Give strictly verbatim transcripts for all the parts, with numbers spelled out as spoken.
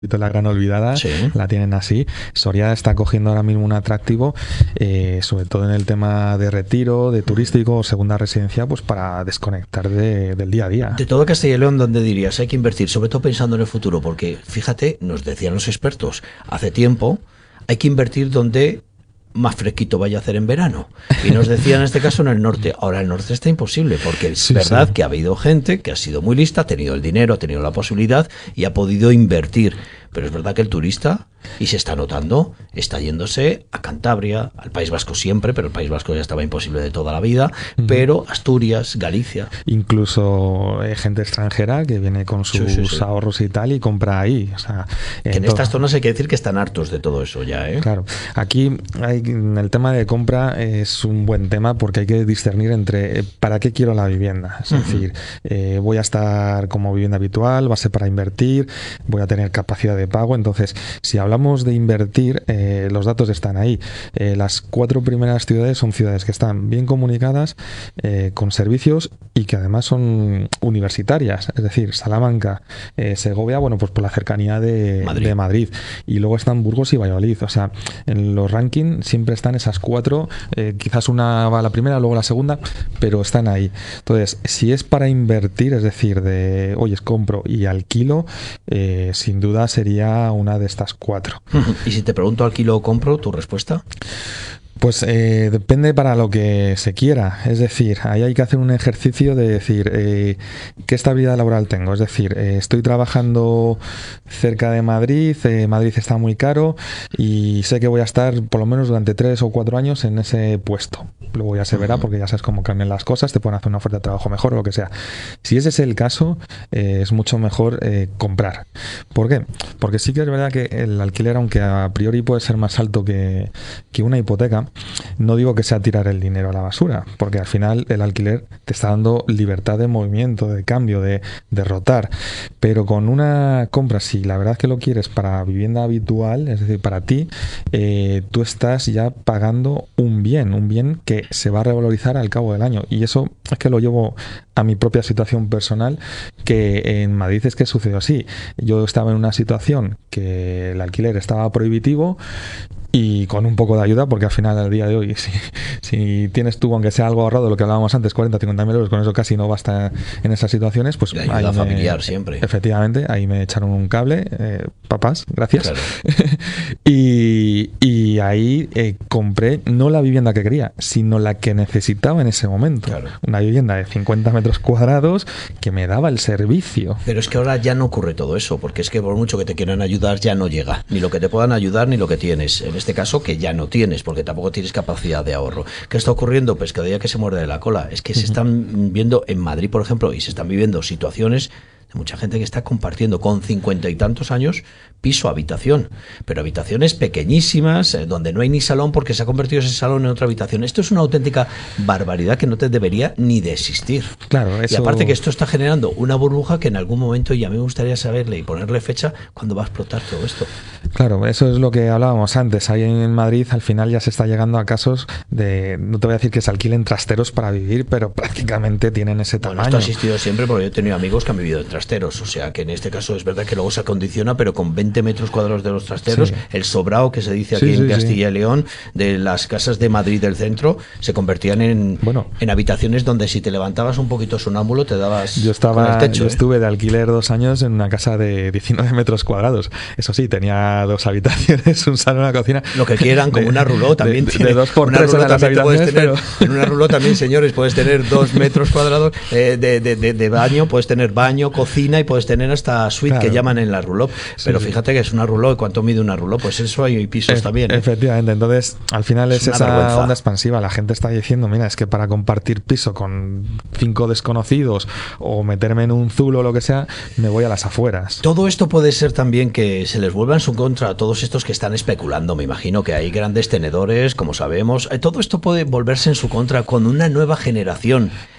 La gran olvidada, Sí. la tienen así. Soria está cogiendo ahora mismo un atractivo, eh, sobre todo en el tema de retiro, de turístico o segunda residencia, pues para desconectar de, del día a día. De todo Castilla y León, ¿dónde dirías? Hay que invertir, sobre todo pensando en el futuro, porque fíjate, nos decían los expertos hace tiempo, hay que invertir donde más fresquito vaya a hacer en verano. Y nos decían en este caso en el norte. Ahora el norte está imposible, porque es Sí, verdad sí. que ha habido gente que ha sido muy lista, ha tenido el dinero, ha tenido la posibilidad y ha podido invertir. Pero es verdad que el turista, y se está notando, está yéndose a Cantabria, al País Vasco siempre, pero el País Vasco ya estaba imposible de toda la vida, Ujú. pero Asturias, Galicia. Incluso eh, gente extranjera que viene con sus Sí, sí, sí. ahorros y tal y compra ahí. O sea, Que en en estas todo- zonas hay que decir que están hartos de todo eso ya, ¿eh? Claro, aquí hay, en el tema de compra es un buen tema porque hay que discernir entre eh, para qué quiero la vivienda. Es Ujú. decir, eh, voy a estar como vivienda habitual, va a ser para invertir, voy a tener capacidad de pago. Entonces, si hablamos de invertir, eh, los datos están ahí. Eh, las cuatro primeras ciudades son ciudades que están bien comunicadas, eh, con servicios y que además son universitarias. Es decir, Salamanca, eh, Segovia, bueno, pues por la cercanía de Madrid. de Madrid. Y luego están Burgos y Valladolid. O sea, en los rankings siempre están esas cuatro, eh, quizás una va a la primera, luego la segunda, pero están ahí. Entonces, si es para invertir, es decir, de, oye, compro y alquilo, eh, sin duda sería una de estas cuatro. Y si te pregunto alquilo o compro, ¿tu respuesta? Pues eh, depende para lo que se quiera. Es decir, ahí hay que hacer un ejercicio de decir eh, qué estabilidad laboral tengo. Es decir, eh, estoy trabajando cerca de Madrid, eh, Madrid está muy caro y sé que voy a estar por lo menos durante tres o cuatro años en ese puesto. Luego ya se verá porque ya sabes cómo cambian las cosas, te pueden hacer una oferta de trabajo mejor o lo que sea. Si ese es el caso, eh, es mucho mejor eh, comprar. ¿Por qué? Porque sí que es verdad que el alquiler, aunque a priori puede ser más alto que, que una hipoteca, no digo que sea tirar el dinero a la basura, porque al final el alquiler te está dando libertad de movimiento, de cambio, de, de rotar. Pero con una compra, si la verdad es que lo quieres para vivienda habitual, es decir, para ti, eh, tú estás ya pagando un bien, un bien que se va a revalorizar al cabo del año. Y eso es que lo llevo a mi propia situación personal, que en Madrid es que sucedió así. Yo estaba en una situación que el alquiler estaba prohibitivo y con un poco de ayuda, porque al final, al día de hoy, si, si tienes tú, aunque sea algo ahorrado, lo que hablábamos antes, cuarenta, cincuenta mil euros, con eso casi no basta en esas situaciones, pues La ayuda ahí me- familiar siempre. efectivamente, ahí me echaron un cable, eh, papás, gracias. Claro. y, y ahí eh, compré no la vivienda que quería, sino la que necesitaba en ese momento. Claro. Una vivienda de cincuenta metros cuadrados que me daba el servicio. Pero es que ahora ya no ocurre todo eso, porque es que por mucho que te quieran ayudar ya no llega, ni lo que te puedan ayudar ni lo que tienes. En este caso que ya no tienes, porque tampoco tienes capacidad de ahorro. ¿Qué está ocurriendo? Pues cada día que se muerde de la cola. Es que se están viendo en Madrid, por ejemplo, y se están viviendo situaciones de mucha gente que está compartiendo con cincuenta y tantos años piso habitación, pero habitaciones pequeñísimas, eh, donde no hay ni salón porque se ha convertido ese salón en otra habitación. Esto es una auténtica barbaridad que no te debería ni de existir. Claro, eso... Y aparte que esto está generando una burbuja que en algún momento, y a mí me gustaría saberle y ponerle fecha, cuándo va a explotar todo esto. Claro, eso es lo que hablábamos antes. Ahí en Madrid al final ya se está llegando a casos de, no te voy a decir que se alquilen trasteros para vivir, pero prácticamente tienen ese Bueno, tamaño. esto ha existido siempre porque yo he tenido amigos que han vivido en trasteros, o sea que en este caso es verdad que luego se acondiciona, pero con veinte metros cuadrados de los trasteros, Sí. el sobrado que se dice aquí Sí, en sí, Castilla sí. y León, de las casas de Madrid del centro, se convertían en, Bueno. en habitaciones donde si te levantabas un poquito sonámbulo te dabas Yo con estaba, el techo. yo ¿eh? estuve de alquiler dos años en una casa de diecinueve metros cuadrados. Eso sí, tenía dos habitaciones, un salón, una cocina. Lo que quieran, como De- una ruló también de, tiene. de dos por Una tres ruló eran las también tú puedes habitaciones, tener, pero... En una ruló también, señores, puedes tener dos metros cuadrados eh, de, de, de, de baño, puedes tener baño, cocina y puedes tener hasta suite Claro. que llaman en la ruló. Pero sí. fíjate que es una ruló y cuánto mide una ruló, pues eso hay pisos Ef- también. ¿eh? Efectivamente, entonces al final es, Es una esa vergüenza. onda expansiva. La gente está diciendo, mira, es que para compartir piso con cinco desconocidos o meterme en un zulo o lo que sea, me voy a las afueras. Todo esto puede ser también que se les vuelva en su contra a todos estos que están especulando. Me imagino que hay grandes tenedores, como sabemos. Eh, Todo esto puede volverse en su contra con una nueva generación.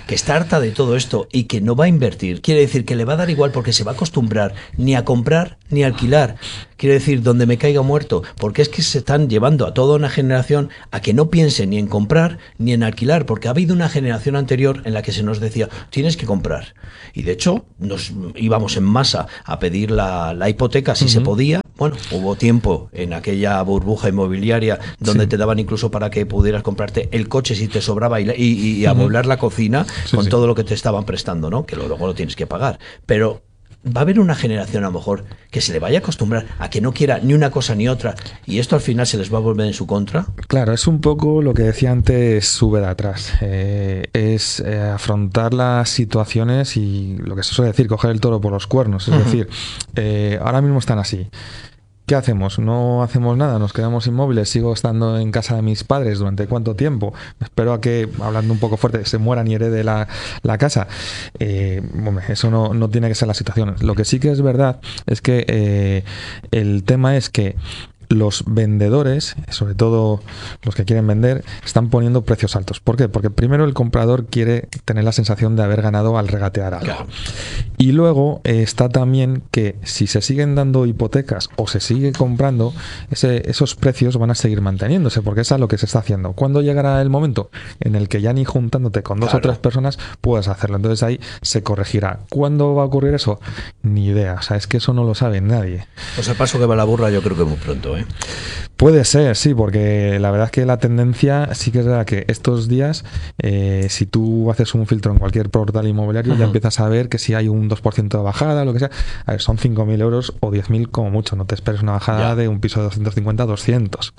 que está harta de todo esto y que no va a invertir, quiere decir que le va a dar igual porque se va a acostumbrar ni a comprar ni a alquilar. Quiere decir, donde me caiga muerto, porque es que se están llevando a toda una generación a que no piense ni en comprar ni en alquilar, porque ha habido una generación anterior en la que se nos decía, tienes que comprar. Y de hecho, nos íbamos en masa a pedir la, la hipoteca si uh-huh. se podía. Bueno, hubo tiempo en aquella burbuja inmobiliaria donde sí. te daban incluso para que pudieras comprarte el coche si te sobraba y, y, y amueblar uh-huh. la cocina sí, con sí. todo lo que te estaban prestando, ¿no? Que luego lo tienes que pagar. Pero va a haber una generación a lo mejor que se le vaya a acostumbrar a que no quiera ni una cosa ni otra y esto al final se les va a volver en su contra. Claro, es un poco lo que decía antes, sube de atrás. Eh, es eh, afrontar las situaciones y lo que se suele decir, coger el toro por los cuernos. Es uh-huh. decir, eh, ahora mismo están así. ¿Qué hacemos? ¿No hacemos nada? ¿Nos quedamos inmóviles? ¿Sigo estando en casa de mis padres? ¿Durante cuánto tiempo? Espero a que, hablando un poco fuerte, se mueran y herede la, la casa. Eh, hombre, eso no, no tiene que ser la situación. Lo que sí que es verdad es que eh, el tema es que los vendedores, sobre todo los que quieren vender, están poniendo precios altos. ¿Por qué? Porque primero el comprador quiere tener la sensación de haber ganado al regatear algo. Claro. Y luego eh, está también que si se siguen dando hipotecas o se sigue comprando, ese, esos precios van a seguir manteniéndose, porque es a lo que se está haciendo. ¿Cuándo llegará el momento en el que ya ni juntándote con dos claro. o tres personas puedas hacerlo? Entonces ahí se corregirá. ¿Cuándo va a ocurrir eso? Ni idea. O sea, es que eso no lo sabe nadie. Pues el paso que va la burra yo creo que muy pronto, ¿eh? Puede ser, sí, porque la verdad es que la tendencia sí que es verdad que estos días, eh, si tú haces un filtro en cualquier portal inmobiliario, uh-huh. ya empiezas a ver que si hay un dos por ciento de bajada, lo que sea, a ver, son cinco mil euros o diez mil como mucho, no te esperes una bajada ya. de un piso de doscientos cincuenta a doscientos.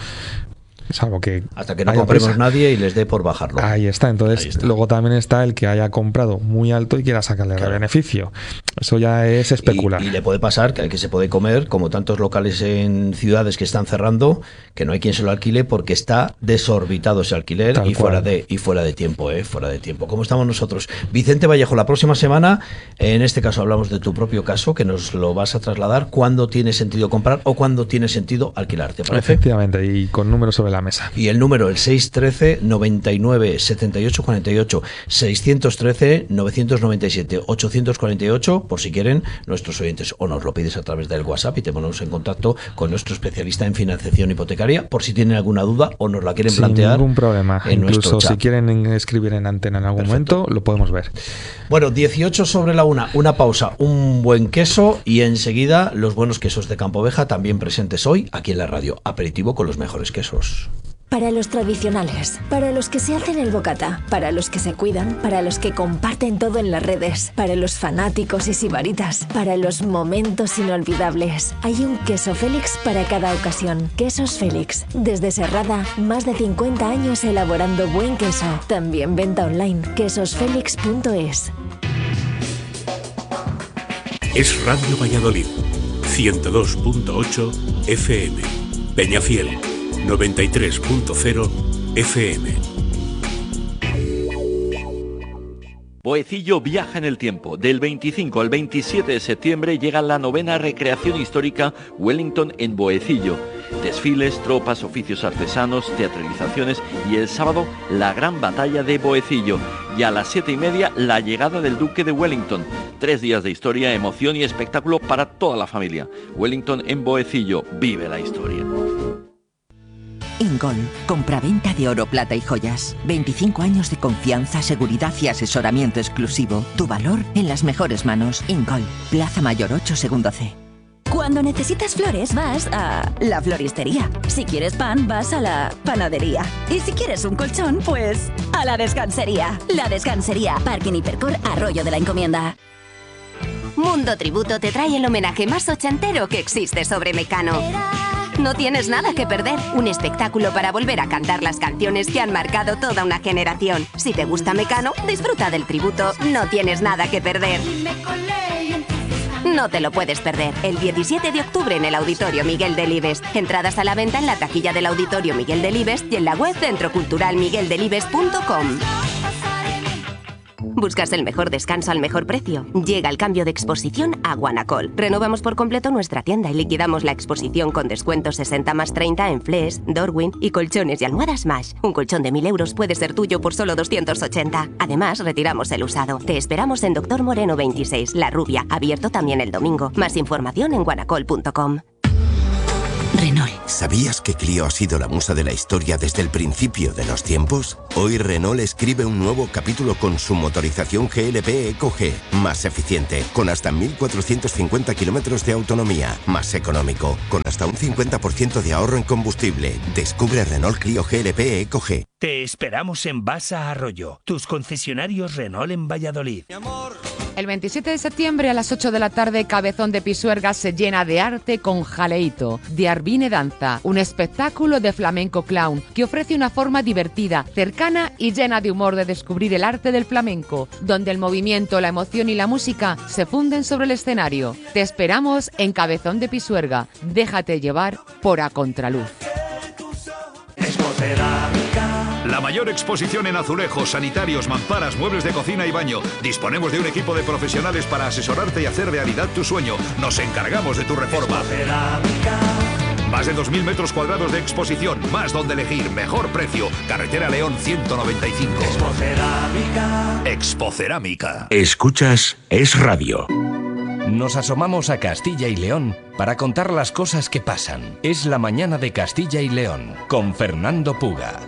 Es algo que hasta que no compremos prisa. Nadie y les dé por bajarlo. Ahí está, entonces Ahí está. Luego también está el que haya comprado muy alto y quiera sacarle claro. el beneficio. Eso ya es especular. Y, y le puede pasar que, que se puede comer, como tantos locales en ciudades que están cerrando, que no hay quien se lo alquile porque está desorbitado ese alquiler y fuera de y fuera de tiempo, eh, fuera de tiempo. ¿Cómo estamos nosotros? Vicente Vallejo, la próxima semana, en este caso hablamos de tu propio caso, que nos lo vas a trasladar. ¿Cuándo tiene sentido comprar o cuándo tiene sentido alquilar? ¿Te parece? Efectivamente, y con números sobre la mesa. Y el número, el seis uno tres, noventa y nueve, setenta y ocho cuarenta y ocho, seis uno tres, novecientos noventa y siete, ochocientos cuarenta y ocho, por si quieren nuestros oyentes, o nos lo pides a través del WhatsApp y te ponemos en contacto con nuestro especialista en financiación hipotecaria, por si tienen alguna duda o nos la quieren Sin plantear. Sin ningún problema. En Incluso si quieren escribir en antena en algún Perfecto. momento, lo podemos ver. Bueno, dieciocho sobre la una, una pausa, un buen queso y enseguida los buenos quesos de Campo Oveja, también presentes hoy aquí en la radio. Aperitivo con los mejores quesos. Para los tradicionales, para los que se hacen el bocata, para los que se cuidan, para los que comparten todo en las redes, para los fanáticos y sibaritas, para los momentos inolvidables. Hay un queso Félix para cada ocasión. Quesos Félix. Desde Serrada, más de cincuenta años elaborando buen queso. También venta online. quesos félix punto es. Es Radio Valladolid, ciento dos punto ocho F M. Peñafiel, noventa y tres punto cero F M. Boecillo viaja en el tiempo. Del veinticinco al veintisiete de septiembre llega la novena recreación histórica Wellington en Boecillo. Desfiles, tropas, oficios artesanos, teatralizaciones y el sábado la gran batalla de Boecillo. Y a las siete y media la llegada del Duque de Wellington. Tres días de historia, emoción y espectáculo para toda la familia. Wellington en Boecillo. Vive la historia. Ingol, compraventa de oro, plata y joyas. veinticinco años de confianza, seguridad y asesoramiento exclusivo. Tu valor en las mejores manos. Ingol, Plaza Mayor ocho, segundo C. Cuando necesitas flores, vas a la floristería. Si quieres pan, vas a la panadería. Y si quieres un colchón, pues a la descansería. La Descansería, Parking Hipercor, Arroyo de la Encomienda. Mundo Tributo te trae el homenaje más ochentero que existe sobre Mecano. No tienes nada que perder. Un espectáculo para volver a cantar las canciones que han marcado toda una generación. Si te gusta Mecano, disfruta del tributo. No tienes nada que perder. No te lo puedes perder. El diecisiete de octubre en el Auditorio Miguel Delibes. Entradas a la venta en la taquilla del Auditorio Miguel Delibes y en la web centro cultural miguel delibes punto com. ¿Buscas el mejor descanso al mejor precio? Llega el cambio de exposición a Guanacol. Renovamos por completo nuestra tienda y liquidamos la exposición con descuentos sesenta más treinta en Flex, Dorwin y colchones y almohadas Mash. Un colchón de mil euros puede ser tuyo por solo doscientos ochenta. Además, retiramos el usado. Te esperamos en Doctor Moreno veintiséis, La Rubia, abierto también el domingo. Más información en guanacol punto com. Renault. ¿Sabías que Clio ha sido la musa de la historia desde el principio de los tiempos? Hoy Renault escribe un nuevo capítulo con su motorización G L P Eco G, más eficiente, con hasta mil cuatrocientos cincuenta kilómetros de autonomía, más económico, con hasta un cincuenta por ciento de ahorro en combustible. Descubre Renault Clio G L P Eco G. Te esperamos en Basa Arroyo, tus concesionarios Renault en Valladolid. El veintisiete de septiembre a las ocho de la tarde, Cabezón de Pisuerga se llena de arte con Jaleito, de Arvine Danza, un espectáculo de flamenco clown que ofrece una forma divertida, cercana y llena de humor de descubrir el arte del flamenco, donde el movimiento, la emoción y la música se funden sobre el escenario. Te esperamos en Cabezón de Pisuerga. Déjate llevar por A Contraluz. La mayor exposición en azulejos, sanitarios, mamparas, muebles de cocina y baño. Disponemos de un equipo de profesionales para asesorarte y hacer realidad tu sueño. Nos encargamos de tu reforma. Más de dos mil metros cuadrados de exposición, más donde elegir, mejor precio. Carretera León ciento noventa y cinco. Expocerámica. Expocerámica. Escuchas Es Radio. Nos asomamos a Castilla y León para contar las cosas que pasan. Es la mañana de Castilla y León con Fernando Puga.